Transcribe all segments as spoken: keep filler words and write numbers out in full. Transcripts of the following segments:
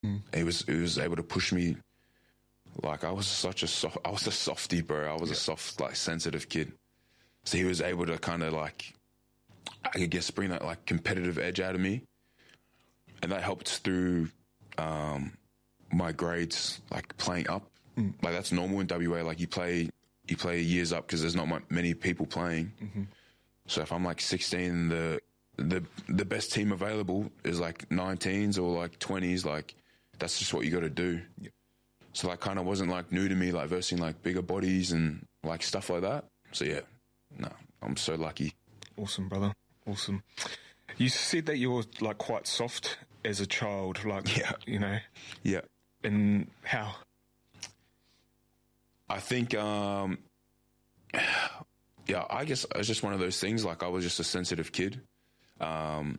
Mm. He was he was able to push me. Like I was such a soft, I was a softie, bro. I was yeah. a soft, like sensitive kid. So he was able to kind of like, I guess, bring that like competitive edge out of me, and that helped through um, my grades, like playing up. Mm. Like that's normal in W A. Like you play, you play years up because there's not much, many people playing. Mm-hmm. So if I'm like sixteen, the the the best team available is like nineteens or like twenties. Like that's just what you got to do. Yep. So that kind of wasn't like new to me, like versing like bigger bodies and like stuff like that. So yeah, no, I'm so lucky. Awesome, brother. Awesome. You said that you were like quite soft as a child, like, yeah. you know. Yeah. And how? I think, um, yeah, I guess it was just one of those things. Like I was just a sensitive kid. Um,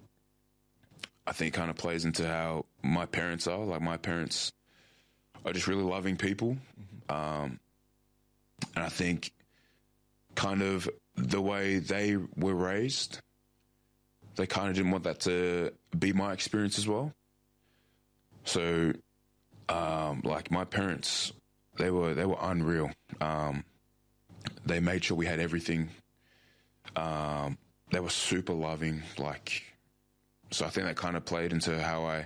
I think it kind of plays into how my parents are. Like my parents are just really loving people. Mm-hmm. Um, and I think kind of the way they were raised, they kind of didn't want that to be my experience as well. So, um, like my parents, they were, they were unreal. Um, they made sure we had everything. Um, they were super loving. Like, so I think that kind of played into how I,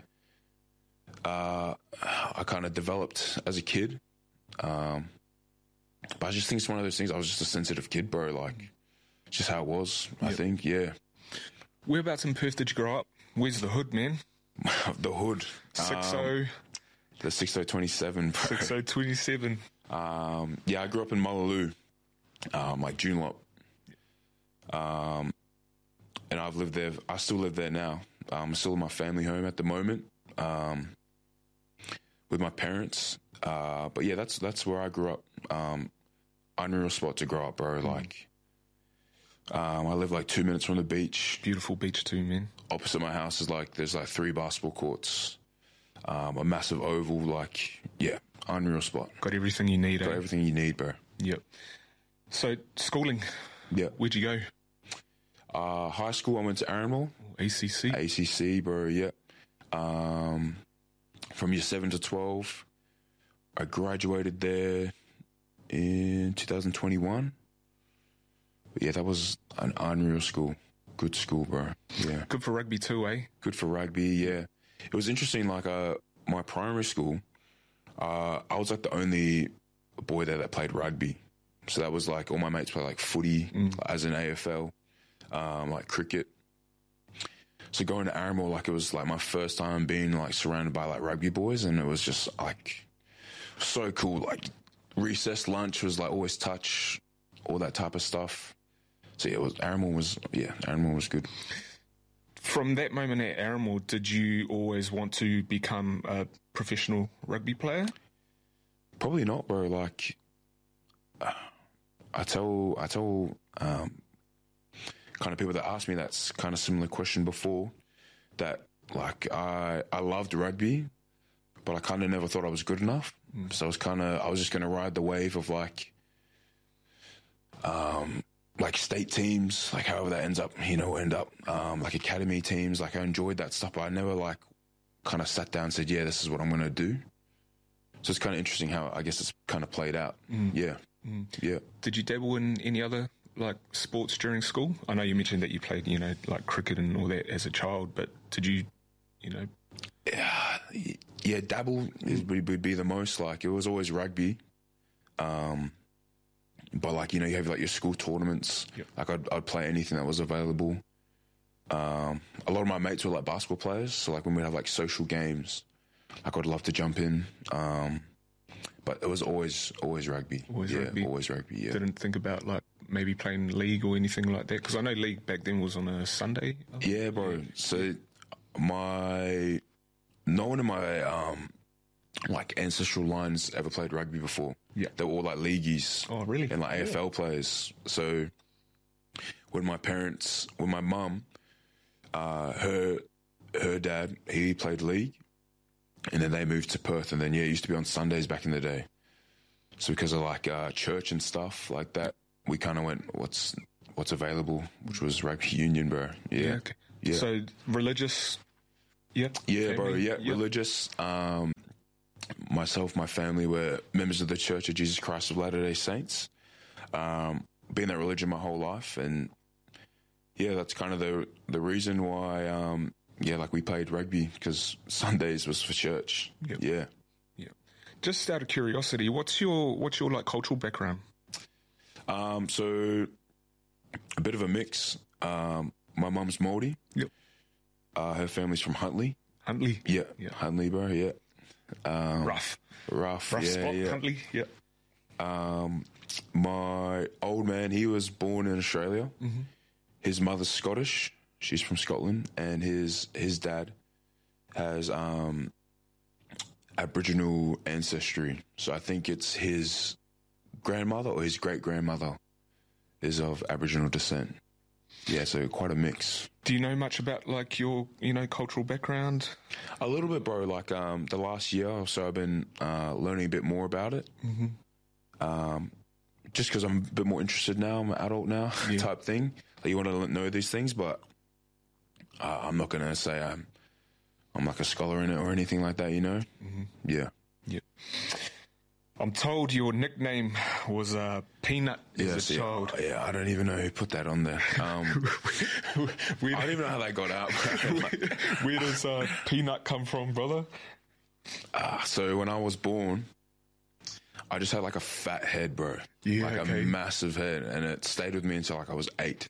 uh, I kind of developed as a kid. Um, but I just think it's one of those things. I was just a sensitive kid, bro. Like, just how it was, yep. I think, yeah. Whereabouts in Perth did you grow up? Where's the hood, man? The hood. six oh. Um, the six oh twenty-seven, bro. six oh twenty-seven. Um, yeah, I grew up in Mullaloo, um, like Joondalup. Um, and I've lived there. I still live there now. I'm still in my family home at the moment, um, with my parents. Uh, but yeah, that's that's where I grew up. Um, unreal spot to grow up, bro. Like, um, I live like two minutes from the beach. Beautiful beach too, man. Opposite my house is like there's like three basketball courts, um, a massive oval. Like, yeah, unreal spot. Got everything you need. Got eh? everything you need, bro. Yep. So schooling. Yeah. Where'd you go? Uh, high school, I went to Arundel. A C C. A C C, bro. Yeah. Um, from year seven to twelve, I graduated there in two thousand twenty-one. But yeah, that was an unreal school. Good school, bro. Yeah. Good for rugby too, eh? Good for rugby, yeah. It was interesting, like, uh, my primary school, uh, I was like the only boy there that played rugby. So that was like, all my mates played like footy, mm. as in A F L, um, like cricket. So going to Arundel, like, it was like my first time being like surrounded by like rugby boys, and it was just like so cool. Like recess lunch was like always touch, all that type of stuff. So yeah, it was Arundel was yeah, Arundel was good. From that moment at Arundel, did you always want to become a professional rugby player? Probably not, bro. Like, uh, I tell I tell um, kind of people that ask me that kind of similar question before, that like I I loved rugby, but I kind of never thought I was good enough. Mm. So I was kind of I was just going to ride the wave of like, um. like state teams, like however that ends up, you know, end up, um, like academy teams. Like I enjoyed that stuff, but I never like kind of sat down and said, yeah, this is what I'm going to do. So it's kind of interesting how I guess it's kind of played out. Mm. Yeah. Mm. Yeah. Did you dabble in any other like sports during school? I know you mentioned that you played, you know, like cricket and all that as a child, but did you, you know? Yeah, yeah dabble is, would, would be the most. Like it was always rugby. Um, But, like, you know, you have, like, your school tournaments. Yep. Like, I'd, I'd play anything that was available. Um, a lot of my mates were, like, basketball players. So, like, when we'd have, like, social games, like, I'd love to jump in. Um, but it was always, always rugby. Always yeah, rugby. Always rugby, yeah. Didn't think about, like, maybe playing league or anything like that? Because I know league back then was on a Sunday. Yeah, bro. So, my... No one in my... Um, like ancestral lines ever played rugby before. Yeah. They were all like leagueies. Oh, really? And like yeah. A F L players. So when my parents, when my mum, uh, her, her dad, he played league, and then they moved to Perth, and then, yeah, it used to be on Sundays back in the day. So because of like, uh, church and stuff like that, we kind of went, what's, what's available, which was rugby union, bro. Yeah. Yeah, okay. Yeah. So religious Yeah. Yeah, family. bro. Yeah, yeah. religious. Um, myself, my family were members of the Church of Jesus Christ of Latter-day Saints. Um, been that religion my whole life, and yeah, that's kind of the the reason why. Um, yeah, like we played rugby because Sundays was for church. Yep. Yeah. Yeah. Just out of curiosity, what's your what's your like cultural background? Um, so a bit of a mix. Um, my mum's Māori. Yep. Uh, her family's from Huntly. Huntly. Yeah, Yeah. Huntly, bro. Yeah. Um, Rough. Rough. Rough yeah, spot, yeah. Huntly. Yeah. Um, my old man, he was born in Australia. Mm-hmm. His mother's Scottish. She's from Scotland, and his his dad has um, Aboriginal ancestry. So I think it's his grandmother or his great grandmother is of Aboriginal descent. Yeah, so quite a mix. Do you know much about like your you know cultural background? A little bit, bro. Like um, the last year or so, I've been uh, learning a bit more about it. Mm-hmm. Um, just because I'm a bit more interested now, I'm an adult now, Yeah. type thing. Like you want to know these things, but uh, I'm not gonna say I'm I'm like a scholar in it or anything like that. You know? Mm-hmm. Yeah. Yeah. I'm told your nickname was uh, Peanut as Yes, a yeah. child. Oh, yeah, I don't even know who put that on there. Um, Where, I don't even know how that got out. where does uh, Peanut come from, brother? uh, so when I was born, I just had like a fat head, bro. Yeah, like okay. a massive head, and it stayed with me until like I was eight.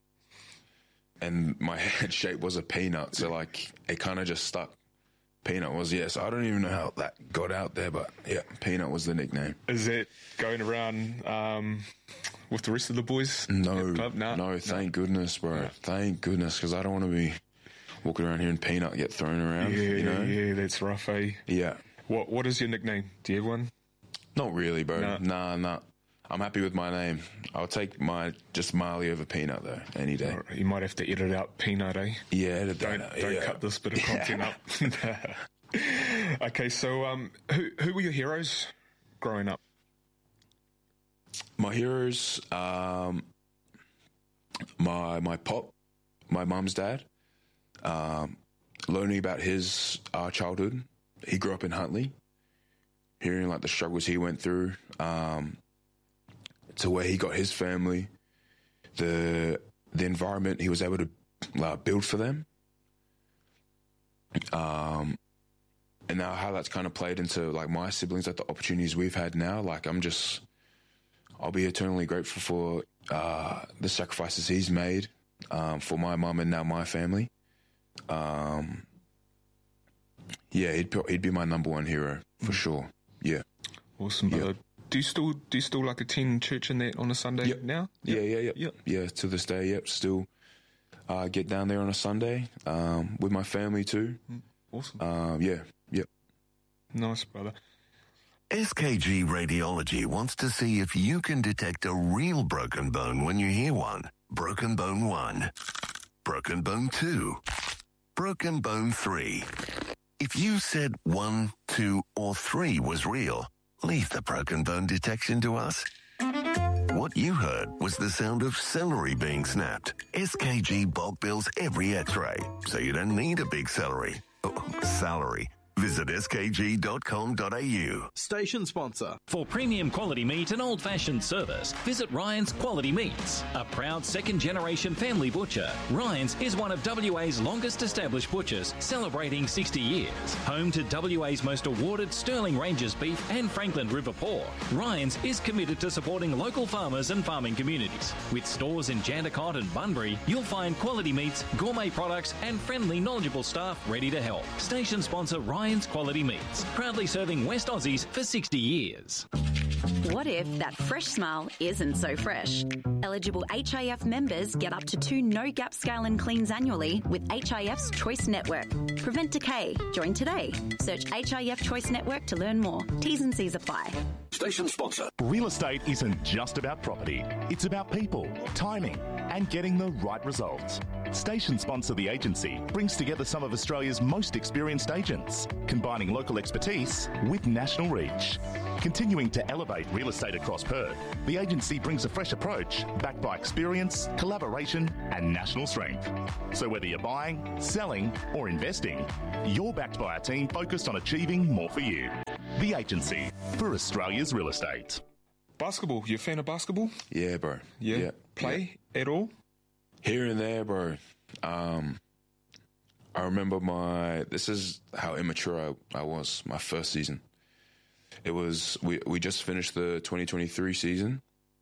And my head shape was a peanut, so like it kind of just stuck. Peanut was, yes. I don't even know how that got out there, but yeah, Peanut was the nickname. Is it going around um, with the rest of the boys? No, at club? No, no, thank goodness, bro. Thank goodness, because I don't want to be walking around here and Peanut get thrown around. Yeah, you know? yeah, that's rough, eh? Yeah. What What is your nickname? Do you have one? Not really, bro. No. Nah, nah. I'm happy with my name. I'll take my just Marley over Peanut though, any day. All right, you might have to edit out Peanut, eh? Yeah, edit Don't that out, don't yeah. cut this bit of content up. Okay, so um, who who were your heroes growing up? My heroes, um, my my pop, my mum's dad. Um, learning about his uh, childhood. He grew up in Huntly. Hearing like the struggles he went through, um, to where he got his family, the the environment he was able to uh, build for them, um, and now how that's kind of played into like my siblings, like the opportunities we've had now. Like I'm just, I'll be eternally grateful for uh, the sacrifices he's made um, for my mum and now my family. Um, yeah, he'd he'd be my number one hero for sure. Yeah. Awesome, brother. Do you still do you still like attend church in that on a Sunday Yep. now? Yeah, yeah, yeah, Yep. yeah. To this day, yep. Still uh, get down there on a Sunday um, with my family too. Awesome. Um, yeah, yep. Nice, brother. S K G Radiology wants to see if you can detect a real broken bone when you hear one. Broken bone one. Broken bone two. Broken bone three. If you said one, two, or three was real, leave the broken bone detection to us. What you heard was the sound of celery being snapped. S K G bulk bills every x-ray, so you don't need a big celery. Oh, salary. Visit s k g dot com dot a u. Station sponsor. For premium quality meat and old-fashioned service, visit Ryan's Quality Meats. A proud second-generation family butcher, Ryan's is one of W A's longest-established butchers, celebrating sixty years. Home to W A's most awarded Sterling Ranges beef and Franklin River pork, Ryan's is committed to supporting local farmers and farming communities. With stores in Jandakot and Bunbury, you'll find quality meats, gourmet products, and friendly, knowledgeable staff ready to help. Station sponsor Ryan's Quality Meats, proudly serving West Aussies for sixty years. What if that fresh smile isn't so fresh? Eligible H I F members get up to two no-gap scale and cleans annually with H I F's Choice Network. Prevent decay. Join today. Search H I F Choice Network to learn more. T's and C's apply. Station sponsor. Real estate isn't just about property. It's about people, timing, and getting the right results. Station sponsor The Agency brings together some of Australia's most experienced agents, combining local expertise with national reach. Continuing to elevate real estate across Perth, The Agency brings a fresh approach backed by experience, collaboration and national strength. So whether you're buying, selling or investing, you're backed by a team focused on achieving more for you. The Agency, for Australia's real estate. Basketball, you a fan of basketball? Yeah, bro. Yeah. yeah. Play yeah. at all? Here and there, bro. Um, I remember my, this is how immature I, I was, my first season. It was, we, we just finished the twenty twenty-three season.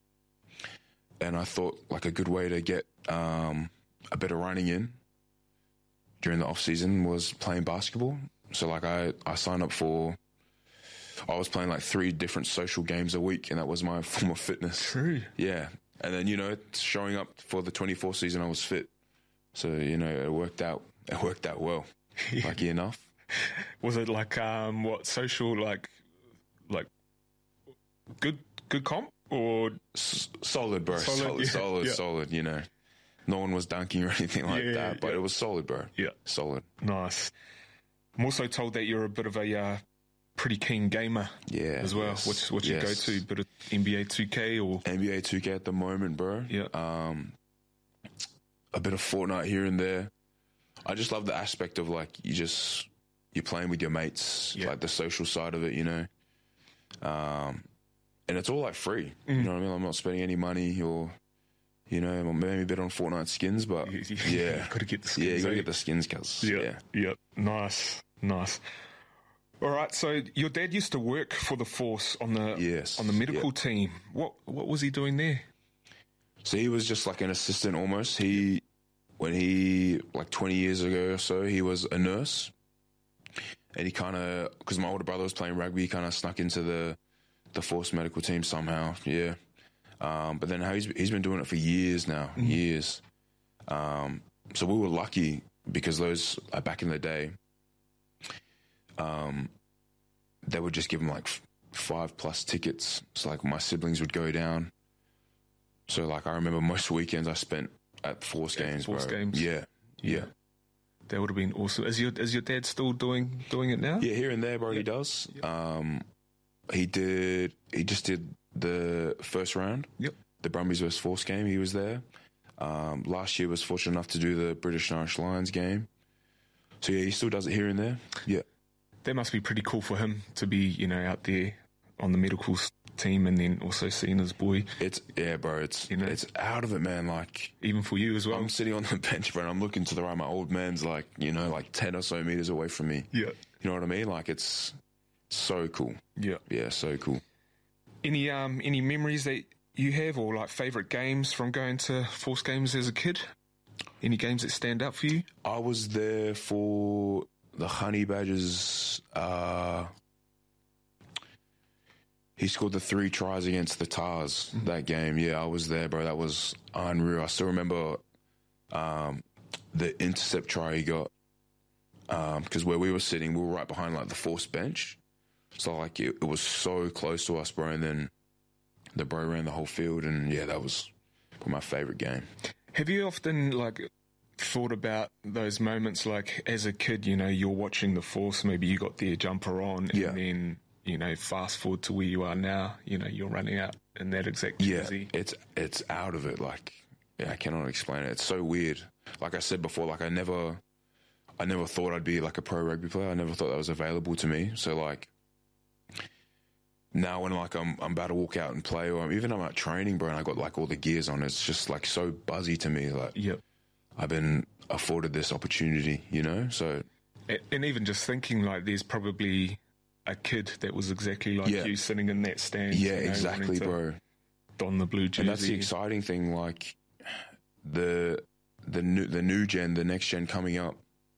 And I thought like a good way to get um, a bit of running in during the off season was playing basketball. So like I, I signed up for, I was playing like three different social games a week, and that was my form of fitness. True. Yeah. And then, you know, showing up for the twenty-four season, I was fit. So, you know, it worked out. It worked out well. Lucky enough. Was it like, um, what, social, like, like, good, good comp or? S- solid, bro. Solid, Solid, yeah, solid, yeah. solid, you know. No one was dunking or anything like Yeah, that, but yeah. it was solid, bro. Yeah. Solid. Nice. I'm also told that you're a bit of a uh, pretty keen gamer Yeah. as well. yes, What's, what's your yes. go-to? Bit of N B A two K or? N B A two K at the moment, bro. Yeah. Um, a bit of Fortnite here and there. I just love the aspect of like you just you're playing with your mates, Yeah. like the social side of it, you know. Um, and it's all like free. Mm. You know what I mean? I'm not spending any money or, you know, maybe a bit on Fortnite skins, but yeah, Got to get the skins. yeah, you gotta eh? get the skins, cuz Yeah, yeah. yeah, nice, nice. All right, so your dad used to work for the Force on the Yes, on the medical yep. team. What what was he doing there? So he was just like an assistant almost. He, when he, like twenty years ago or so, he was a nurse. And he kind of, because my older brother was playing rugby, he kind of snuck into the the Force medical team somehow, yeah. Um, but then how he's, he's been doing it for years now, Mm-hmm. years. Um, so we were lucky because those, uh, back in the day, um, they would just give him like f- five plus tickets. So like my siblings would go down. So like I remember most weekends I spent at Force At games, Force bro. games. Yeah, yeah. That would have been awesome. Is your is your dad still doing doing it now? Yeah, here and there, bro, he does. Um, he did, he just did the first round. Yep. The Brumbies versus Force game, he was there. Um, last year was fortunate enough to do the British and Irish Lions game. So yeah, he still does it here and there. Yeah. That must be pretty cool for him to be, you know, out there on the medical s- team and then also seeing his boy, It's, yeah, bro, it's, You know? it's out of it, man. Like, even for you as well. I'm sitting on the bench, bro, and I'm looking to the right. My old man's like, you know, like ten or so meters away from me. yeah, You know what I mean? Like, it's so cool. yeah. Yeah, so cool. Any um any memories that you have or like favourite games from going to Force games as a kid? Any games that stand out for you? I was there for the Honey Badgers. Uh, he scored the three tries against the Tars Mm-hmm. that game. Yeah, I was there, bro. That was unreal. I still remember um, the intercept try he got because um, where we were sitting, we were right behind like the Force bench. So like it, it was so close to us, bro. And then the bro ran the whole field, and yeah, that was my favorite game. Have you often like thought about those moments like as a kid, you know, you're watching the Force, maybe you got their jumper on and Yeah. then, you know, fast forward to where you are now, you know, you're running out in that exact Yeah, jersey. it's it's out of it. Like, yeah, I cannot explain it. It's so weird. Like I said before, like I never, I never thought I'd be like a pro rugby player. I never thought that was available to me. So like, now when like I'm I'm about to walk out and play, or even I'm at training, bro, and I got like all the gears on, it's just like so buzzy to me. Like, Yep. I've been afforded this opportunity, you know. So A- And even just thinking like there's probably a kid that was exactly like Yeah. you sitting in that stand. yeah, you know, exactly, wanting to bro. Don the blue jersey. And that's the exciting thing, like the the new the new gen, the next gen coming up.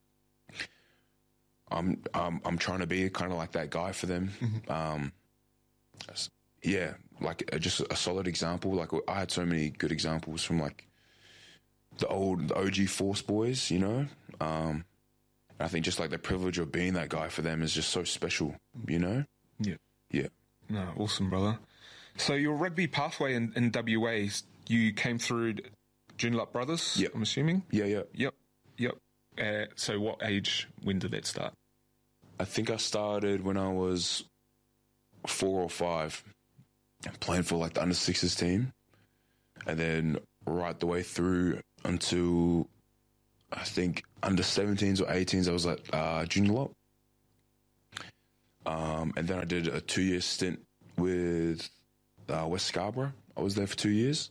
I'm I'm I'm trying to be kind of like that guy for them. Um, s- yeah, like uh, just a solid example. Like I had so many good examples from like the old the O G Force boys, you know. Um, I think just like the privilege of being that guy for them is just so special, you know. Yeah. Yeah. No, awesome, brother. So your rugby pathway in, in W A, you came through Joondalup Brothers, Yep. I'm assuming? Yeah, yeah. Yep, yep. Uh, so what age, when did that start? I think I started when I was four or five, playing for like the under sixes team, and then right the way through until I think under seventeens or eighteens, I was at uh, Joondalup. Um, and then I did a two-year stint with uh, West Scarborough. I was there for two years.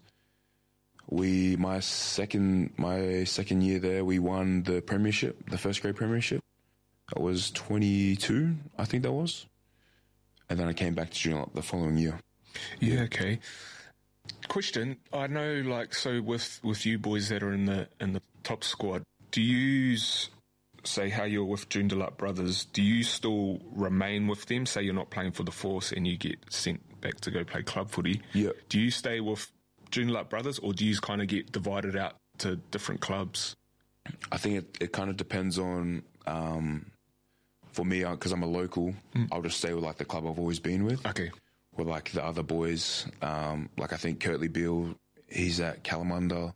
We my second my second year there, we won the premiership, the first grade premiership. I was twenty-two, I think that was. And then I came back to Joondalup the following year. Yeah, okay. Question, I know, like, so with, with you boys that are in the in the top squad, do you use, say, how you're with Joondalup Brothers, do you still remain with them? Say you're not playing for the Force and you get sent back to go play club footy. Yeah. Do you stay with Joondalup Brothers, or do you kind of get divided out to different clubs? I think it, it kind of depends on, um, for me, because I'm a local, mm. I'll just stay with like the club I've always been with. Okay. With like the other boys, um, like I think Kurtley Beale, he's at Kalamunda.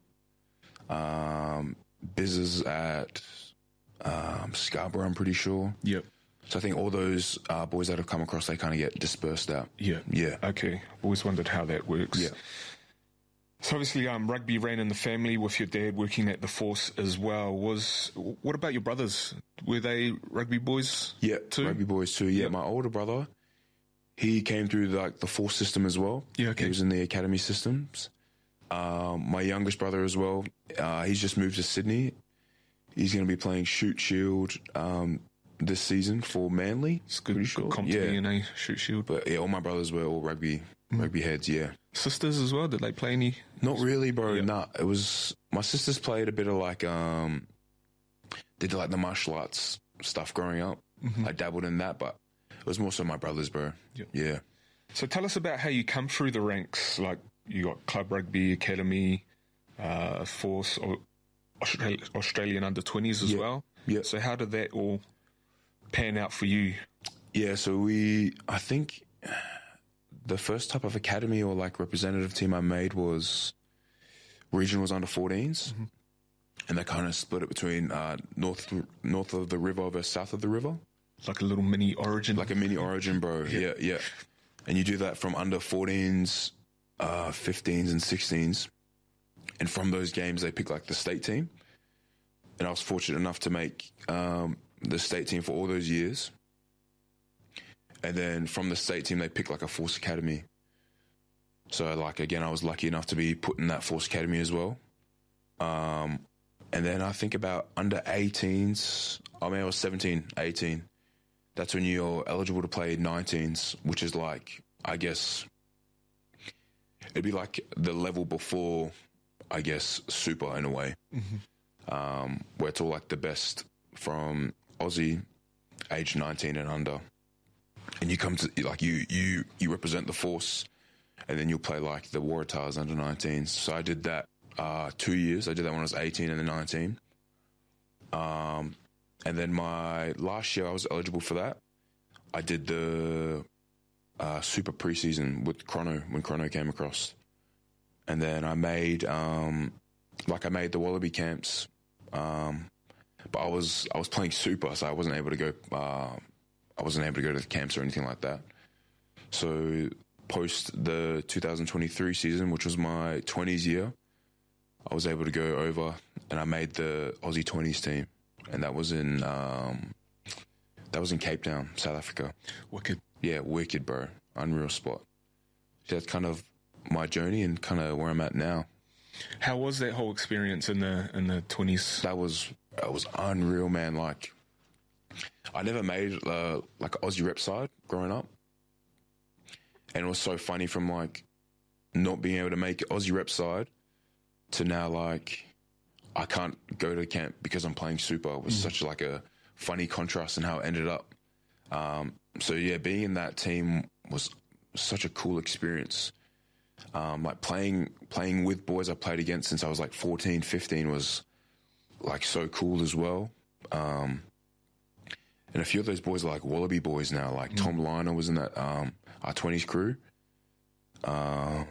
Um, Biz is at um, Scarborough, I'm pretty sure. Yep. So I think all those uh, boys that have come across, they kind of get dispersed out. Yeah. Yeah. Okay. Always wondered how that works. Yeah. So obviously, um, rugby ran in the family with your dad working at the Force as well. Was what about your brothers? Were they rugby boys? Yeah, too? rugby boys too. Yeah, Yep. my older brother, he came through the, like the Force system as well. Yeah, okay. He was in the academy systems. Um, my youngest brother as well. Uh, he's just moved to Sydney. He's going to be playing Shoot Shield um, this season for Manly. It's good, pretty good sure. comp to Yeah. be in a Shoot Shield. But yeah, all my brothers were all rugby, Mm. rugby heads. Yeah. Sisters as well? Did they play any? Not really, bro. Yeah. Nah, it was my sisters played a bit of like um, did like the martial arts stuff growing up. Mm-hmm. I dabbled in that, but it was more so my brothers, bro. Yeah. Yeah. So tell us about how you come through the ranks. Like you got club rugby, academy, uh, Force, or Australia, Australian under twenties as Yeah. well. Yeah. So how did that all pan out for you? Yeah, so we, I think the first type of academy or like representative team I made was regionals under fourteens. Mm-hmm. And they kind of split it between uh, north north of the river versus south of the river. Like a little mini origin. Like a mini origin, bro. Yeah. Yeah, yeah. And you do that from under fourteens, uh, fifteens and sixteens. And from those games, they pick like the state team. And I was fortunate enough to make um, the state team for all those years. And then from the state team, they pick like a Force Academy. So like, again, I was lucky enough to be put in that Force Academy as well. Um, and then I think about under eighteens, I mean, I was seventeen, eighteen. That's when you're eligible to play nineteens, which is like, I guess, it'd be like the level before, I guess, Super in a way. Mm-hmm. Um, where it's all like the best from Aussie, age nineteen and under. And you come to, like, you, you, you represent the Force, and then you'll play like the Waratahs under nineteens. So I did that uh, two years. I did that when I was eighteen and then nineteen. Um, and then my last year I was eligible for that. I did the uh, Super preseason with Chrono when Chrono came across. And then I made, um, like I made the Wallaby camps. Um, but I was, I was playing Super, so I wasn't able to go, uh, I wasn't able to go to the camps or anything like that. So post the two thousand twenty-three season, which was my twenties year, I was able to go over and I made the Aussie twenties team. And that was in, um, that was in Cape Town, South Africa. Wicked. Yeah, wicked, bro. Unreal spot. So that's kind of my journey and kind of where I'm at now. How was that whole experience in the in the twenties? That was, that was unreal, man. Like, I never made uh, like an Aussie rep side growing up. And it was so funny from like not being able to make Aussie rep side to now like I can't go to camp because I'm playing Super. It was mm. such like a funny contrast in how it ended up. Um, so yeah, being in that team was such a cool experience. Um, like playing playing with boys I played against since I was like fourteen, fifteen was like so cool as well. Um, and a few of those boys are like Wallaby boys now. Like mm. Tom Liner was in that um, our twenties crew. Um,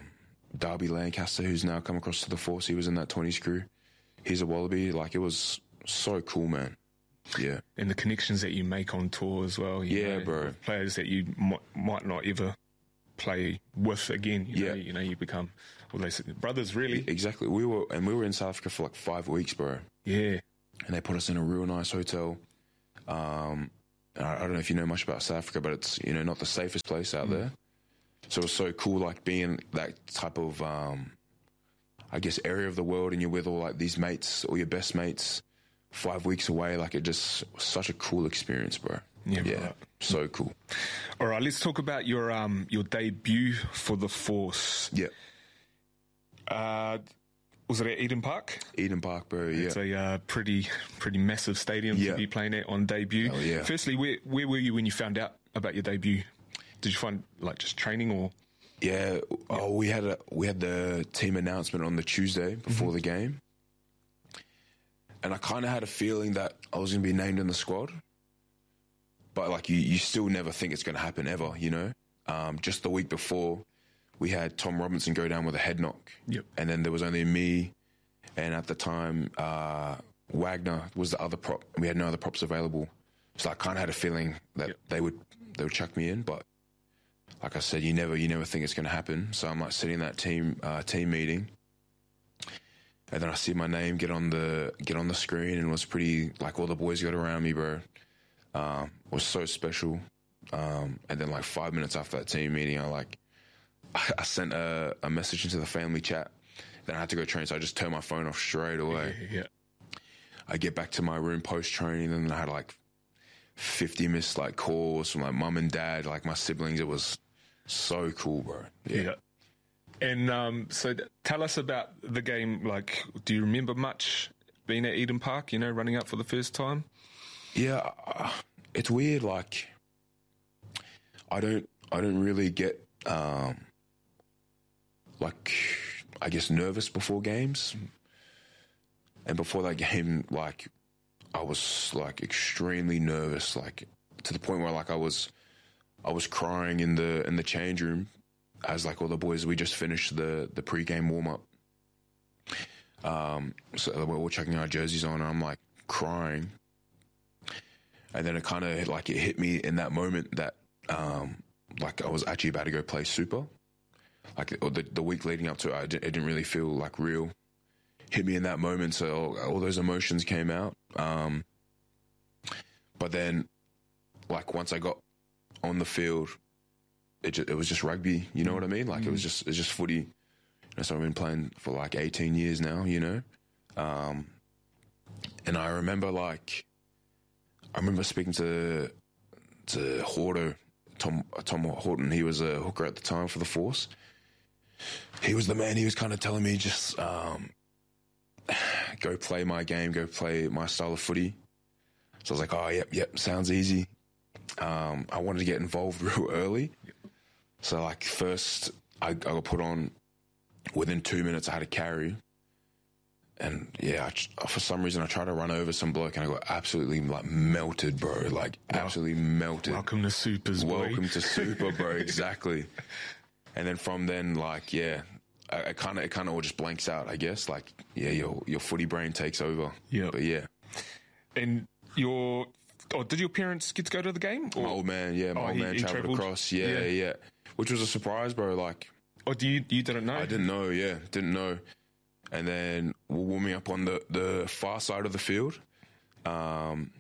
Darby Lancaster, who's now come across to the force. He was in that twenties crew. He's a Wallaby. Like, it was so cool, man. Yeah. And the connections that you make on tour as well. You Yeah, know, bro. Players that you might, might not ever play with again. You Yeah. know, you know, you become, well, they said brothers, really. Exactly. We were, and we were in South Africa for like five weeks, bro. Yeah. And they put us in a real nice hotel. Um, I, I don't know if you know much about South Africa, but it's, you know, not the safest place out mm. there. So it was so cool, like, being that type of, um, I guess, area of the world, and you're with all, like, these mates, all your best mates, five weeks away. Like, it just was such a cool experience, bro. Yeah, yeah right. So cool. All right, let's talk about your um your debut for the Force. Yeah. Uh, was it at Eden Park? Eden Park, bro, yeah. It's a uh, pretty pretty massive stadium yeah. to be playing at on debut. Oh, yeah. Firstly, where where were you when you found out about your debut? Did you find, like, just training or? Yeah. Oh, we had a we had the team announcement on the Tuesday before mm-hmm. the game, and I kind of had a feeling that I was going to be named in the squad. But, like, you, you still never think it's going to happen ever, you know? Um, just the week before, we had Tom Robinson go down with a head knock. Yep. And then there was only me, and at the time, uh, Wagner was the other prop. We had no other props available. So I kind of had a feeling that yep. they would they would chuck me in. But, like I said, you never you never think it's going to happen. So I'm, like, sitting in that team uh, team meeting. And then I see my name get on the get on the screen, and it was pretty, like, all the boys got around me, bro. Um, was so special. Um, and then, like, five minutes after that team meeting, I like, I, I sent a, a message into the family chat. Then I had to go train, so I just turned my phone off straight away. Yeah. I get back to my room post training, and I had like fifty missed like calls from like mum and dad, like my siblings. It was so cool, bro. Yeah. yeah. And um, so th- tell us about the game. Like, do you remember much being at Eden Park? You know, running up for the first time. Yeah, uh, it's weird. Like, I don't, I don't really get, um, like, I guess nervous before games. And before that game, like, I was like extremely nervous, like to the point where like I was, I was crying in the in the change room, as like all the boys. We just finished the the pre-game warm up. Um, so we're all chucking our jerseys on, and I'm like crying. And then it kind of like it hit me in that moment that um, like I was actually about to go play Super. Like or the the week leading up to it, I didn't, it didn't really feel like real. Hit me in that moment, so all, all those emotions came out. Um, but then, like once I got on the field, it just, it was just rugby. You know what I mean? Like mm. it was just it was just footy. You know, so I've been playing for like eighteen years now. You know, um, and I remember like I remember speaking to to Horto, Tom Tom Horton. He was a hooker at the time for the Force. He was the man. He was kind of telling me just. Um, go play my game, go play my style of footy. So I was like, oh, yep, yep, sounds easy. Um, I wanted to get involved real early. So, like, first I, I got put on. Within two minutes, I had a carry. And, yeah, I, for some reason, I tried to run over some bloke, and I got absolutely, like, melted, bro. Like, wow. absolutely melted. Welcome to Supers, boy. Welcome to Super, bro, exactly. And then from then, like, yeah... I kind of, it kind of all just blanks out, I guess. Like, yeah, your your footy brain takes over. Yeah, but yeah. And your, oh, did your parents get to go to the game? Or? My old man, yeah, my oh, old he, man he travelled travelled across, yeah, yeah, yeah, which was a surprise, bro. Like, oh, do you you didn't know? I didn't know, yeah, didn't know. And then we're warming up on the the far side of the field, um,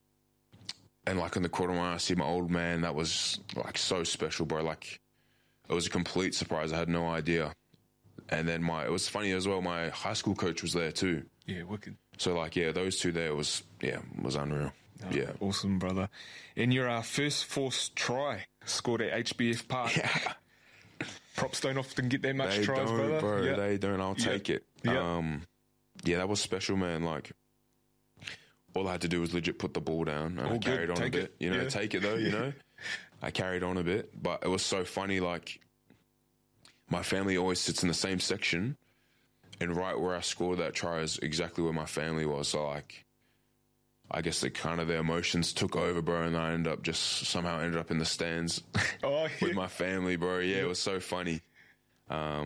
and like in the quarter line, I see my old man. That was like so special, bro. Like, it was a complete surprise. I had no idea. And then my, it was funny as well, my high school coach was there too. Yeah, wicked. So like, yeah, those two there was, yeah, was unreal. Oh, yeah. Awesome, brother. And your uh, first Force try scored at H B F Park. Yeah. Props don't often get that much they tries, don't, brother. bro. Yeah. They don't. I'll take yeah. it. Yeah. Um, yeah, that was special, man. Like, all I had to do was legit put the ball down, and all I carried good. on take a bit. It. You know, yeah. take it though, you know. I carried on a bit, but it was so funny, like, my family always sits in the same section, and right where I scored that try is exactly where my family was. So, like, I guess the kind of the emotions took over, bro, and I ended up just somehow ended up in the stands oh, yeah. with my family, bro. Yeah, it was so funny. Um,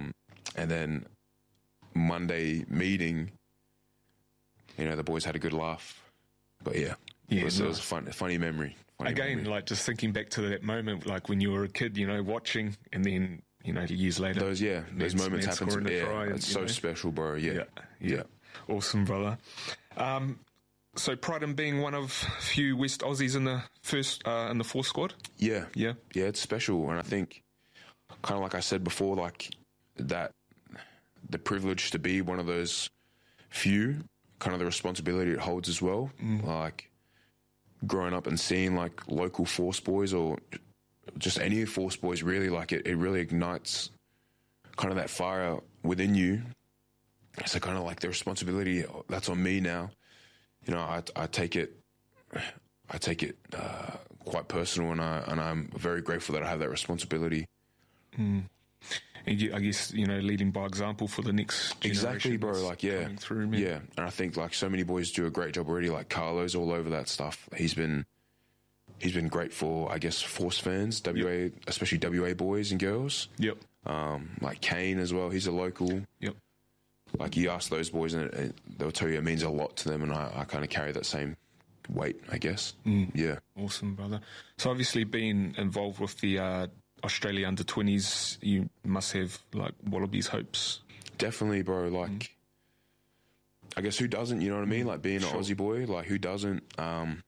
and then Monday meeting, you know, the boys had a good laugh. But yeah, Yeah, it was, no. it was a fun, a funny memory. Funny Again, memory. like just thinking back to that moment, like when you were a kid, you know, watching, and then, you know, years later. those, yeah, those Man's- moments Man's happen to scoring me. a Yeah, try and, it's you so know. special, bro. Yeah. Yeah, yeah. Awesome, brother. Um, so pride in being one of few West Aussies in the first, uh, in the fourth squad? Yeah. Yeah. Yeah, it's special. And I think, kind of like I said before, like that, the privilege to be one of those few, kind of the responsibility it holds as well. Mm. Like growing up and seeing like local Force boys or just any Force boys, really, like it, it really ignites kind of that fire within you. So kind of like the responsibility that's on me now. You know, I, I take it, I take it uh, quite personal, and I and I'm very grateful that I have that responsibility. Mm. And you, I guess, you know, leading by example for the next generation. Exactly, bro. that's Like, yeah, coming through, man. yeah. And I think like so many boys do a great job already. Like Carlo's all over that stuff. He's been, he's been great for, I guess, Force fans, W A, especially W A boys and girls. Yep. Um, like Kane as well. He's a local. Yep. Like you ask those boys, and it, it, they'll tell you it means a lot to them. And I, I kind of carry that same weight, I guess. Mm. Yeah. Awesome, brother. So obviously being involved with the uh, Australia under twenties, you must have like Wallabies hopes. Definitely, bro. Like, Mm. I guess who doesn't? You know what I mean? Like being Sure. an Aussie boy, like who doesn't? Um,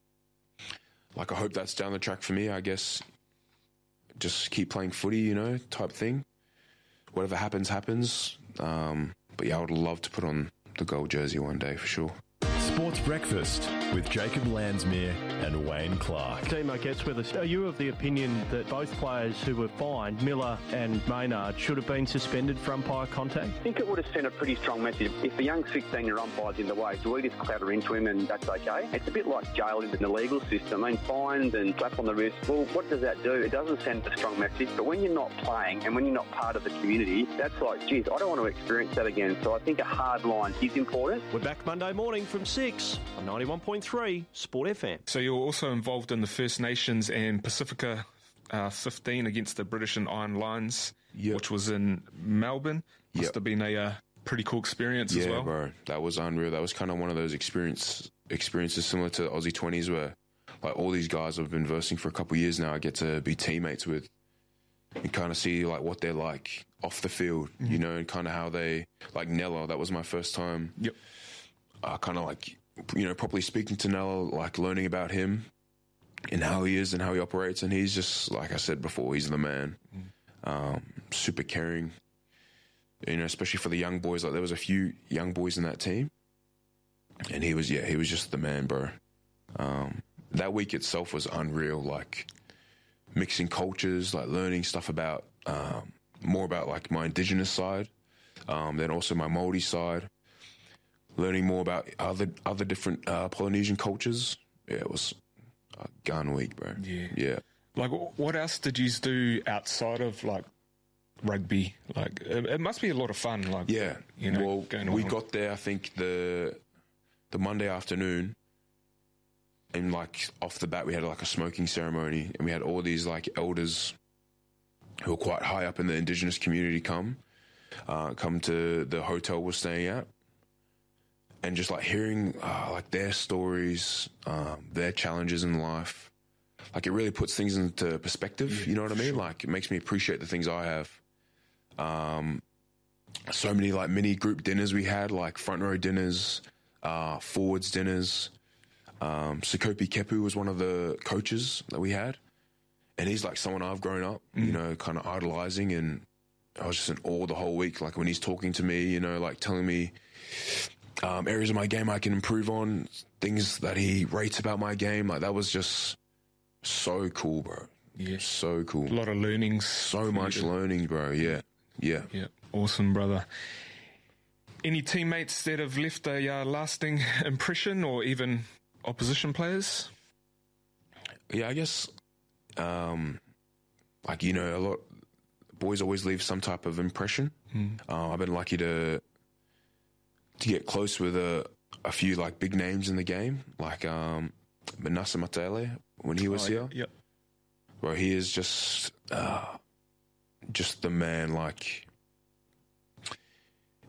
like I hope that's down the track for me. I guess just keep playing footy, you know, type thing. Whatever happens, happens. Um, but yeah, I would love to put on the gold jersey one day for sure. Sports Breakfast with Jacob Landsmere and Wayne Clark. Timo gets with us. Are you of the opinion that both players who were fined, Miller and Maynard, should have been suspended for umpire contact? I think it would have sent a pretty strong message. If the young sixteen-year umpire's in the way, do we just clatter into him and that's okay? It's a bit like jail in the legal system. I mean, fines and slap on the wrist. Well, what does that do? It doesn't send a strong message. But when you're not playing and when you're not part of the community, that's like, geez, I don't want to experience that again. So I think a hard line is important. We're back Monday morning from six on ninety-one point three Sport F M. So you're also involved in the First Nations and Pacifica uh, fifteen against the British and Iron Lions, Yep. which was in Melbourne. Must Yep. have been a uh, pretty cool experience as Yeah, well. bro. That was unreal. That was kind of one of those experience experiences similar to the Aussie twenties where like all these guys I've been versing for a couple of years now I get to be teammates with and kind of see like what they're like off the field, Mm-hmm. you know, and kind of how they, like Nella, that was my first time. Yep. Uh, kind of like, you know, properly speaking to Nella, like learning about him and how he is and how he operates. And he's just, like I said before, he's the man. Um, super caring, you know, especially for the young boys. Like there was a few young boys in that team. And he was, yeah, he was just the man, bro. Um, that week itself was unreal, like mixing cultures, like learning stuff about, um, more about like my indigenous side, um, then also my Māori side, learning more about other other different uh, Polynesian cultures. Yeah, it was a gun week, bro. Yeah. Yeah. Like, wh- what else did you do outside of like rugby? Like, it, it must be a lot of fun. Like, Yeah. you know, well, going we around. got there, I think, the the Monday afternoon, and like off the bat, we had like a smoking ceremony, and we had all these like elders who were quite high up in the Indigenous community come, uh, come to the hotel we're staying at, and just like hearing uh, like their stories, um, their challenges in life. Like it really puts things into perspective. Yeah, you know what I for mean? sure. Like it makes me appreciate the things I have. Um, so many like mini group dinners we had, like front row dinners, uh, forwards dinners. Um, Sakopi Kepu was one of the coaches that we had, and he's like someone I've grown up, you know, kind of idolizing, and I was just in awe the whole week. Like when he's talking to me, you know, like telling me um, areas of my game I can improve on, things that he rates about my game. Like that was just so cool, bro. Yeah. So cool. A lot of learnings. So much learning, bro. Yeah. Yeah. Yeah, awesome, brother. Any teammates that have left a uh, lasting impression, or even opposition players? Yeah, I guess, um, like, you know, a lot, boys always leave some type of impression. Mm. Uh, I've been lucky to to get close with a, a few, like, big names in the game, like um, Manasa Matele, when he was Oh, here. Yep. Bro, he is just, uh, just the man, like,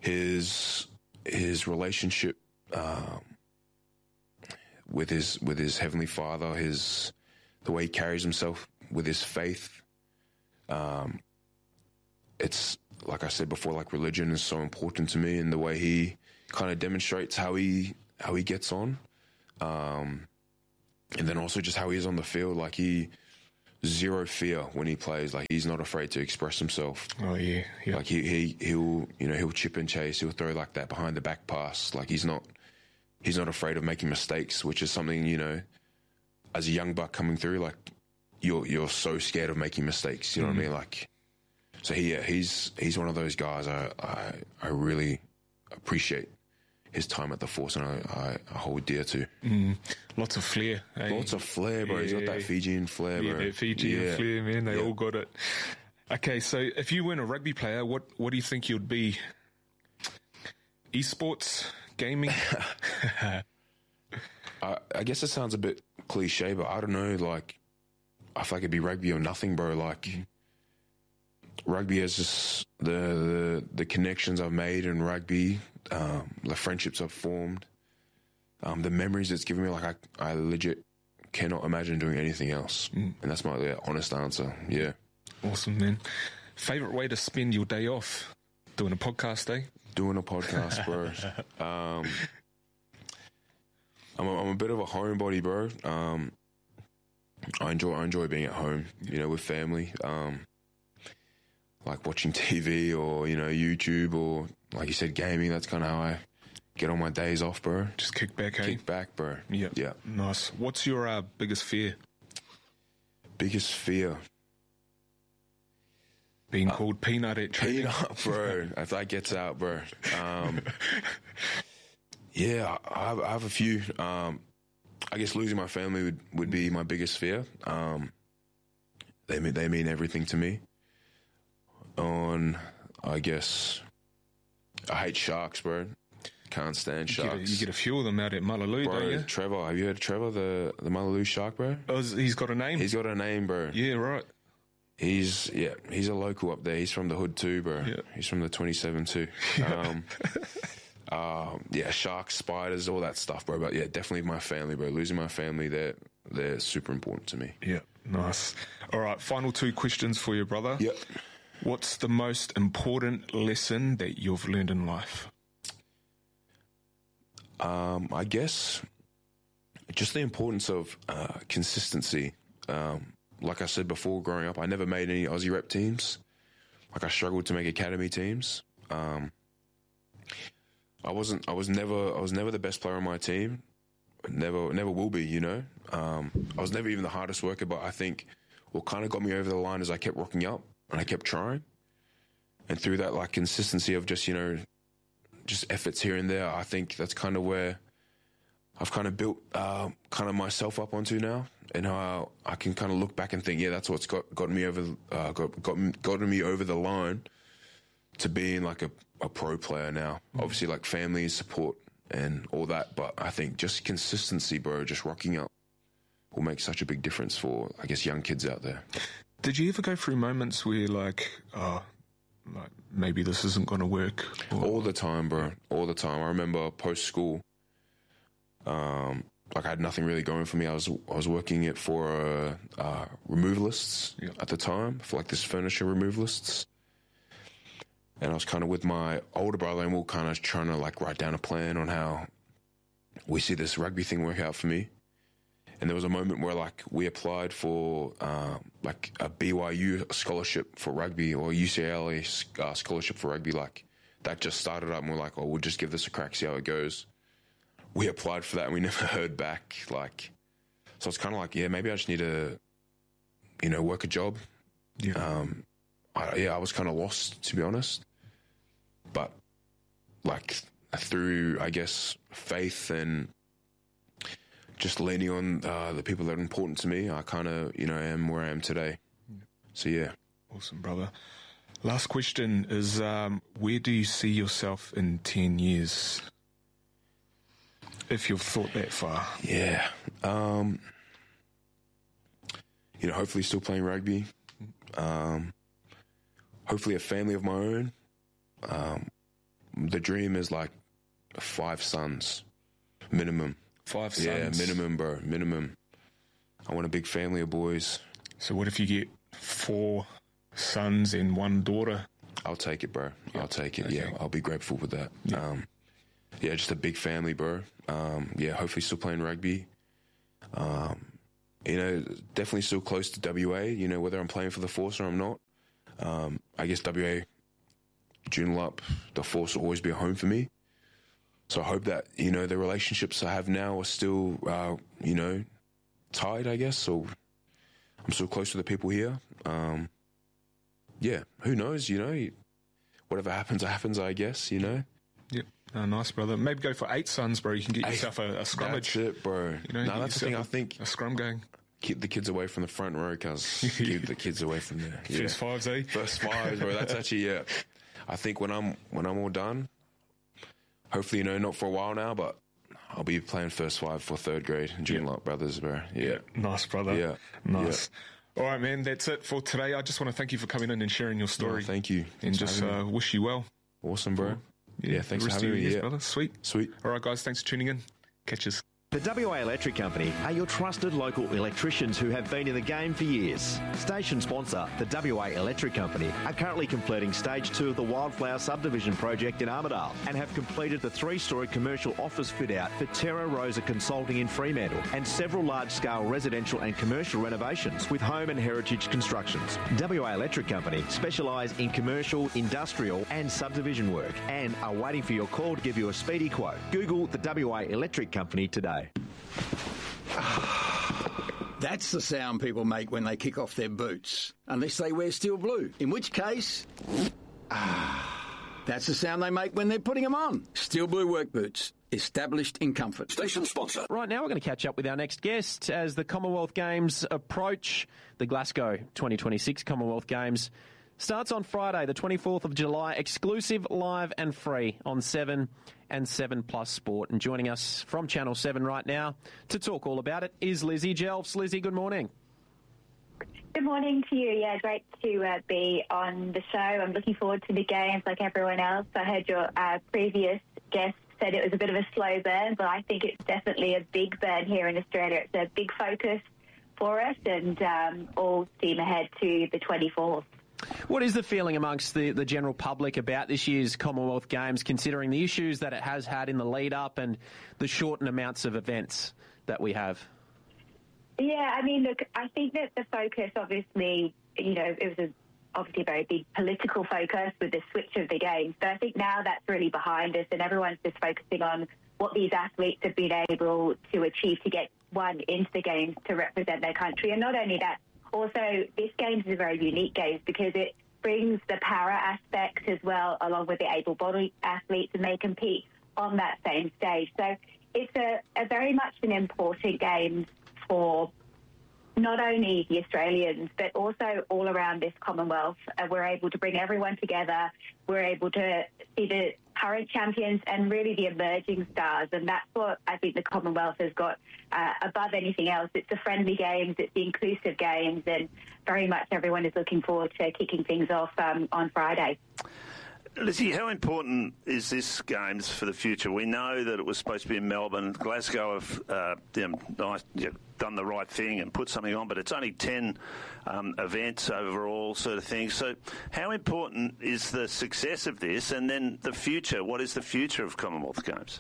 his his relationship um, with his with his Heavenly Father, his the way he carries himself with his faith. Um, it's like I said before, like religion is so important to me, and the way he kind of demonstrates how he how he gets on, um, and then also just how he is on the field. Like he zero fear when he plays. Like he's not afraid to express himself. Oh yeah, yeah. Like he he he'll you know he'll chip and chase. He'll throw like that behind the back pass. Like he's not he's not afraid of making mistakes, which is something, you know, as a young buck coming through, like you're you're so scared of making mistakes. You know mm. what I mean? Like so he yeah, he's he's one of those guys I I, I really appreciate his time at the Force, and I, I, I hold dear to. Mm. Lots of flair. Eh? Lots of flair, bro. Yeah. He's got that Fijian flair, yeah, bro. That Fijian yeah. flair, man. They yeah. all got it. Okay, so if you weren't a rugby player, what, what do you think you'd be? Esports? Gaming? I, I guess it sounds a bit cliche, but I don't know, like, I feel like it'd be rugby or nothing, bro. Like, mm. rugby is just the, the the connections I've made in rugby, um, the friendships I've formed, um, the memories it's given me. Like I, I legit cannot imagine doing anything else, mm. and that's my yeah, honest answer. Yeah, awesome, man. Favorite way to spend your day off? Doing a podcast, eh? Doing a podcast, bro. um, I'm a, I'm a bit of a homebody, bro. Um, I enjoy I enjoy being at home, you know, with family. Um, like watching T V or, you know, YouTube or, like you said, gaming. That's kind of how I get on my days off, bro. Just kick back, hey? Kick back, bro. Yeah. Yeah. Nice. What's your uh, biggest fear? Biggest fear? Being uh, called Peanut at training. Peanut, bro. If that gets out, bro. Um, yeah, I have, I have a few. Um, I guess losing my family would, would be my biggest fear. Um, they mean, they mean everything to me. On, I guess, I hate sharks, bro. Can't stand you sharks. Get a, you get a few of them out at Malaloo, bro, don't you? Trevor, have you heard of Trevor, the, the Malaloo shark, bro? Oh, he's got a name? He's got a name, bro. Yeah, right. He's, yeah, he's a local up there. He's from the hood too, bro. Yeah. He's from the twenty-seven too. Um, um, yeah, sharks, spiders, all that stuff, bro. But yeah, definitely my family, bro. Losing my family, they're, they're super important to me. Yeah, nice. All right, final two questions for you, brother. Yep. What's the most important lesson that you've learned in life? Um, I guess just the importance of uh, consistency. Um, like I said before, growing up, I never made any Aussie rep teams. Like I struggled to make academy teams. Um, I wasn't. I was never. I was never the best player on my team. Never. Never will be. You know. Um, I was never even the hardest worker. But I think what kind of got me over the line is I kept rocking up. And I kept trying. And through that, like, consistency of just, you know, just efforts here and there, I think that's kind of where I've kind of built uh, kind of myself up onto now. And how I can kind of look back and think, yeah, that's what's got, got me over, uh, got, got, gotten me over the line to being like a, a pro player now. Mm-hmm. Obviously, like, family support and all that. But I think just consistency, bro, just rocking up will make such a big difference for, I guess, young kids out there. Did you ever go through moments where, like, oh, like maybe this isn't going to work? Or... All the time, bro. All the time. I remember post-school, um, like I had nothing really going for me. I was I was working it for uh, uh, removalists yeah. at the time, for like this furniture removalists. And I was kind of with my older brother, and we were kind of trying to, like, write down a plan on how we see this rugby thing work out for me. And there was a moment where, like, we applied for, um, like, a B Y U scholarship for rugby or U C L A uh, scholarship for rugby. Like, that just started up, and we're like, oh, we'll just give this a crack, see how it goes. We applied for that, and we never heard back. Like, so it's kind of like, yeah, maybe I just need to, you know, work a job. Yeah. Um, I, yeah, I was kind of lost, to be honest. But, like, through, I guess, faith and just leaning on uh, the people that are important to me, I kind of, you know, am where I am today. So, yeah. Awesome, brother. Last question is, um, where do you see yourself in ten years? If you've thought that far. Yeah. Um, you know, hopefully still playing rugby. Um, hopefully a family of my own. Um, the dream is like five sons, minimum. Five sons? Yeah, minimum, bro, minimum. I want a big family of boys. So what if you get four sons and one daughter? I'll take it, bro. Yep. I'll take it, okay. yeah. I'll be grateful with that. Yep. Um, yeah, just a big family, bro. Um, yeah, hopefully still playing rugby. Um, you know, definitely still close to W A, you know, whether I'm playing for the Force or I'm not. Um, I guess W A, Joondalup, the Force will always be a home for me. So I hope that, you know, the relationships I have now are still, uh, you know, tied, I guess. So I'm still close to the people here. Um, yeah, who knows, you know, whatever happens, happens, I guess, you know. Yep. Oh, nice, brother. Maybe go for eight sons, bro. You can get Eight. yourself a, a scrummage. That's it, bro. You know, no, that's the thing. I think a scrum going. Keep the kids away from the front row, cuz keep the kids away from there. Yeah. First fives, eh? First fives, bro. That's actually yeah. I think when I'm when I'm all done, hopefully, you know, not for a while now, but I'll be playing first five for third grade in Joondalup Brothers, bro. Yeah. yeah, nice, brother. Yeah, nice. Yeah. All right, man. That's it for today. I just want to thank you for coming in and sharing your story. No, thank you. And Thanks just uh, wish you well. Awesome, bro. Yeah, yeah thanks for having me. Years, yeah. brother. Sweet. Sweet. All right, guys. Thanks for tuning in. Catch us. The W A Electric Company are your trusted local electricians who have been in the game for years. Station sponsor, the W A Electric Company, are currently completing stage two of the Wildflower Subdivision project in Armidale and have completed the three-storey commercial office fit-out for Terra Rosa Consulting in Fremantle and several large-scale residential and commercial renovations with home and heritage constructions. W A Electric Company specialise in commercial, industrial and subdivision work and are waiting for your call to give you a speedy quote. Google the W A Electric Company today. That's the sound people make when they kick off their boots, unless they wear steel blue, in which case, ah, that's the sound they make when they're putting them on. Steel blue work boots, established in comfort. Station sponsor. Right now we're going to catch up with our next guest as the Commonwealth Games approach. The Glasgow twenty twenty-six Commonwealth Games starts on Friday, the twenty-fourth of July, exclusive, live and free on Seven and Seven Plus Sport. And joining us from Channel seven right now to talk all about it is Lizzie Jelfs. Lizzie, good morning. Good morning to you. Yeah, great to uh, be on the show. I'm looking forward to the games like everyone else. I heard your uh, previous guest said it was a bit of a slow burn, but I think it's definitely a big burn here in Australia. It's a big focus for us and um, all steam ahead to the twenty-fourth. What is the feeling amongst the, the general public about this year's Commonwealth Games, considering the issues that it has had in the lead-up and the shortened amounts of events that we have? Yeah, I mean, look, I think that the focus, obviously, you know, it was a, obviously a very big political focus with the switch of the Games. But I think now that's really behind us and everyone's just focusing on what these athletes have been able to achieve to get one into the Games to represent their country. And not only that, also, this Games is a very unique Games because it brings the para aspect as well, along with the able-bodied athletes, and they compete on that same stage. So it's a, a very much an important Games for not only the Australians, but also all around this Commonwealth. Uh, we're able to bring everyone together. We're able to see the current champions and really the emerging stars. And that's what I think the Commonwealth has got uh, above anything else. It's the friendly Games, it's the inclusive Games, and very much everyone is looking forward to kicking things off um, on Friday. Lizzie, how important is this Games for the future? We know that it was supposed to be in Melbourne. Glasgow have uh, you know, nice, you know, done the right thing and put something on, but it's only ten um, events overall sort of thing. So how important is the success of this, and then the future? What is the future of Commonwealth Games?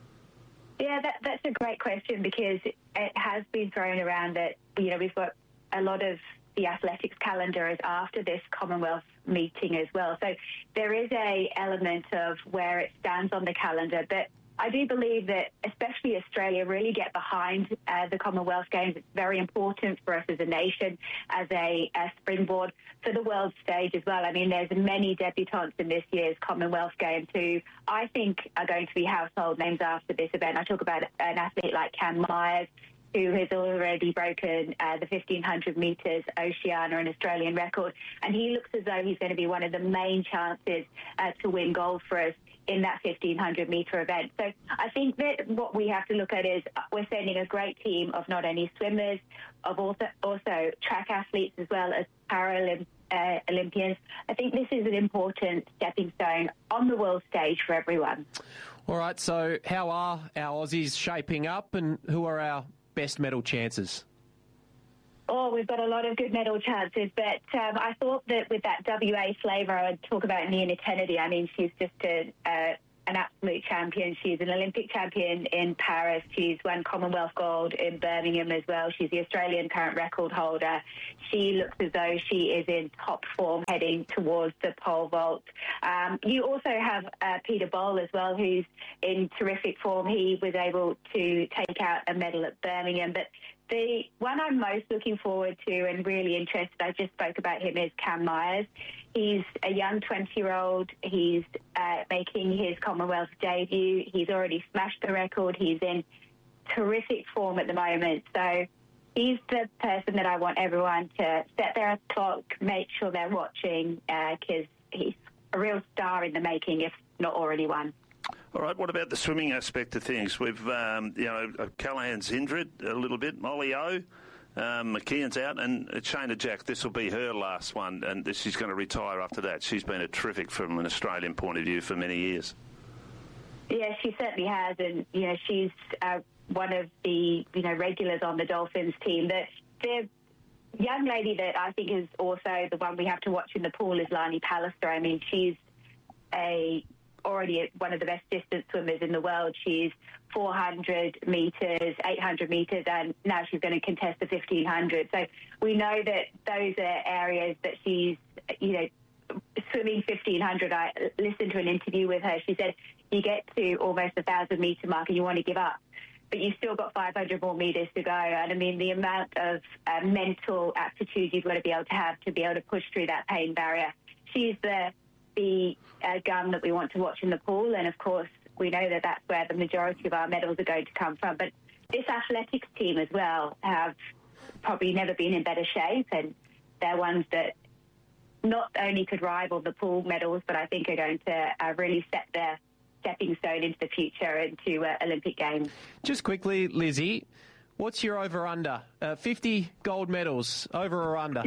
Yeah, that, that's a great question because it has been thrown around that, you know, we've got a lot of the athletics calendar is after this Commonwealth meeting as well. So there is a element of where it stands on the calendar. But I do believe that especially Australia really get behind uh, the Commonwealth Games. It's very important for us as a nation, as a, a springboard for the world stage as well. I mean, there's many debutants in this year's Commonwealth Games who I think are going to be household names after this event. I talk about an athlete like Cam Myers, who has already broken uh, the fifteen hundred metres Oceania, an Australian record. And he looks as though he's going to be one of the main chances uh, to win gold for us in that fifteen hundred metre event. So I think that what we have to look at is we're sending a great team of not only swimmers, of also, also track athletes as well as Paralympic uh, Olympians. I think this is an important stepping stone on the world stage for everyone. All right, so how are our Aussies shaping up, and who are our best medal chances? Oh, we've got a lot of good medal chances, but um, I thought that with that W A flavour, I would talk about Nia Kennedy. I mean, she's just a, uh, an absolute champion. She's an Olympic champion in Paris. She's won Commonwealth gold in Birmingham as well. She's the Australian current record holder. She looks as though she is in top form heading towards the pole vault. Um, you also have uh, Peter Bol as well, who's in terrific form. He was able to take out a medal at Birmingham, but the one I'm most looking forward to and really interested, I just spoke about him, is Cam Myers. He's a young twenty-year-old. He's uh, making his Commonwealth debut. He's already smashed the record. He's in terrific form at the moment. So he's the person that I want everyone to set their clock, make sure they're watching, because uh, he's a real star in the making, if not already one. All right, what about the swimming aspect of things? We've, um, you know, Callahan's injured a little bit, Molly O, um, McKeon's out, and Shayna Jack, this will be her last one, and she's going to retire after that. She's been a terrific from an Australian point of view for many years. Yeah, she certainly has, and, you know, she's uh, one of the, you know, regulars on the Dolphins team. The, the young lady that I think is also the one we have to watch in the pool is Lani Pallister. I mean, she's a... already one of the best distance swimmers in the world. She's four hundred metres, eight hundred metres, and now she's going to contest the fifteen hundred. So we know that those are areas that she's, you know, swimming fifteen hundred. I listened to an interview with her. She said you get to almost a one thousand metre mark and you want to give up, but you've still got five hundred more metres to go. And, I mean, the amount of uh, mental aptitude you've got to be able to have to be able to push through that pain barrier. She's the the uh, gun that we want to watch in the pool, and of course we know that that's where the majority of our medals are going to come from. But this athletics team as well have probably never been in better shape, and they're ones that not only could rival the pool medals, but I think are going to uh, really set their stepping stone into the future, into uh, Olympic Games. Just quickly, Lizzie, what's your over-under? Uh, fifty gold medals, over or under?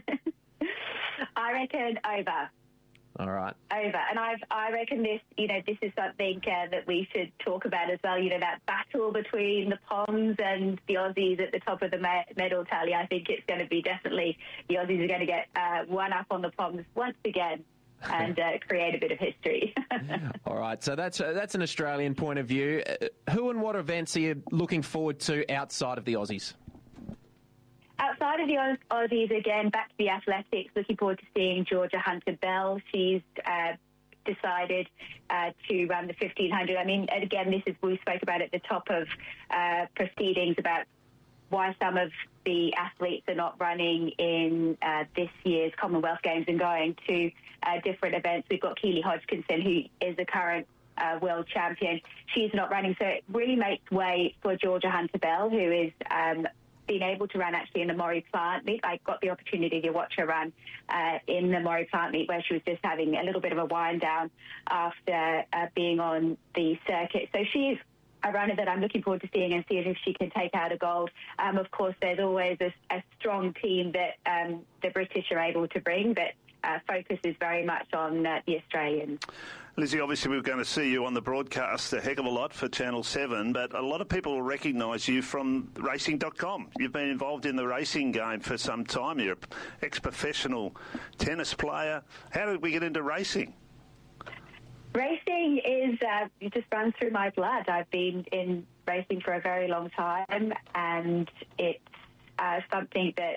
I reckon over. All right. Over. And I've, I reckon this, you know, this is something uh, that we should talk about as well. You know, that battle between the Poms and the Aussies at the top of the medal tally. I think it's going to be definitely, the Aussies are going to get uh, one up on the Poms once again and uh, create a bit of history. All right. So that's, uh, that's an Australian point of view. Uh, who and what events are you looking forward to outside of the Aussies? Outside of the Aussies, again, back to the athletics, looking forward to seeing Georgia Hunter-Bell. She's uh, decided uh, to run the fifteen hundred. I mean, again, this is, we spoke about at the top of uh, proceedings about why some of the athletes are not running in uh, this year's Commonwealth Games and going to uh, different events. We've got Keely Hodgkinson, who is the current uh, world champion. She's not running, so it really makes way for Georgia Hunter-Bell, who is... Um, been able to run actually in the Maury Plant meet. I got the opportunity to watch her run uh, in the Maury Plant meet, where she was just having a little bit of a wind down after uh, being on the circuit. So she's a runner that I'm looking forward to seeing and seeing if she can take out a gold. Um, of course, there's always a, a strong team that um, the British are able to bring, but uh, focus is very much on uh, the Australians. Lizzie, obviously we're going to see you on the broadcast a heck of a lot for Channel seven, but a lot of people will recognise you from racing dot com. You've been involved in the racing game for some time. You're an ex-professional tennis player. How did we get into racing? Racing is, uh, it just runs through my blood. I've been in racing for a very long time, and it's uh, something that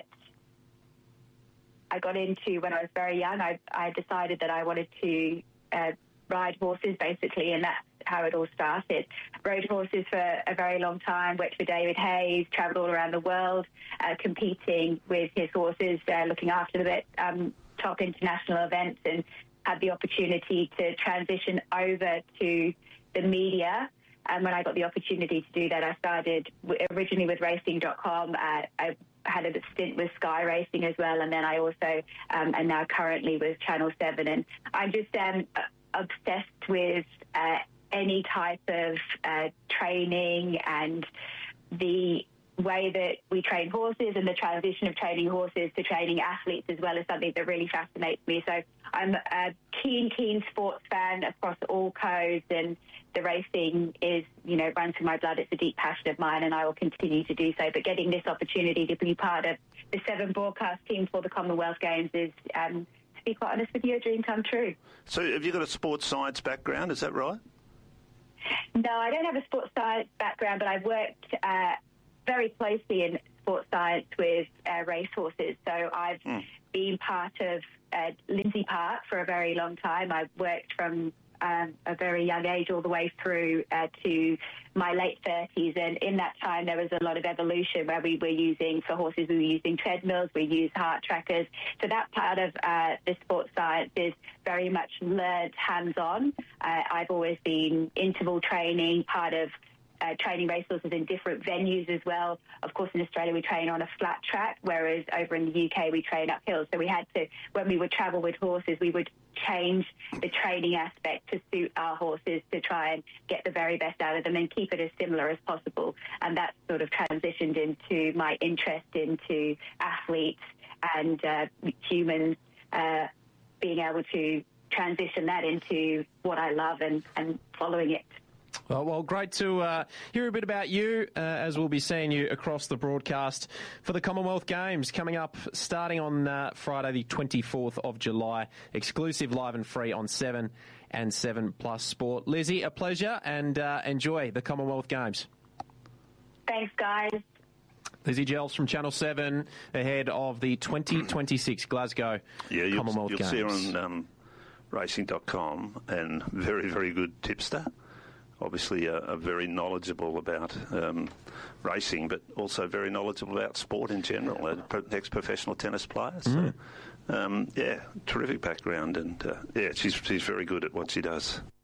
I got into when I was very young. I, I decided that I wanted to uh, ride horses, basically, and that's how it all started. Rode horses for a very long time, worked for David Hayes, travelled all around the world, uh, competing with his horses, uh, looking after them at um, top international events, and had the opportunity to transition over to the media. And when I got the opportunity to do that, I started originally with racing dot com. Uh, I had a stint with Sky Racing as well, and then I also um, am now currently with Channel seven. And I'm just um, obsessed with uh, any type of uh, training and the way that we train horses and the transition of training horses to training athletes as well is something that really fascinates me. So I'm a keen, keen sports fan across all codes, and the racing is, you know, runs through my blood. It's a deep passion of mine, and I will continue to do so. But getting this opportunity to be part of the seven broadcast team for the Commonwealth Games is, um, to be quite honest with you, a dream come true. So have you got a sports science background, is that right? No, I don't have a sports science background, but I've worked uh, very closely in sports science with uh, racehorses. So I've mm. been part of uh, Lindsay Park for a very long time. I've worked from um, a very young age all the way through uh, to my late thirties, and in that time there was a lot of evolution where we were using, for horses, we were using treadmills, we used heart trackers. So that part of uh, the sports science is very much learned hands-on. Uh, I've always been interval training, part of Uh, training racehorses in different venues as well. Of course, in Australia we train on a flat track, whereas over in the U K we train uphill. So we had to, when we would travel with horses, we would change the training aspect to suit our horses to try and get the very best out of them and keep it as similar as possible. And that sort of transitioned into my interest into athletes and uh, humans, uh, being able to transition that into what I love and, and following it. Well, well, great to uh, hear a bit about you, uh, as we'll be seeing you across the broadcast for the Commonwealth Games coming up starting on uh, Friday the twenty-fourth of July. Exclusive, live and free on seven and seven Plus Sport. Lizzie, a pleasure, and uh, enjoy the Commonwealth Games. Thanks, guys. Lizzie Gels from Channel seven ahead of the twenty twenty-six Glasgow yeah, you'll, Commonwealth you'll Games. You'll see her on um, racing dot com, and very, very good tipster. Obviously, uh, uh, very knowledgeable about um, racing, but also very knowledgeable about sport in general. Uh, ex-professional tennis player. So, Mm. um, yeah, terrific background, and uh, yeah, she's she's very good at what she does.